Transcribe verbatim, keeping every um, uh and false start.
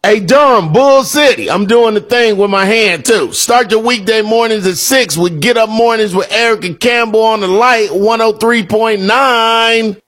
Hey, Durham, Bull City. I'm doing the thing with my hand, too. Start your weekday mornings at six with Get Up Mornings with Eric and Campbell on the Light one oh three point nine.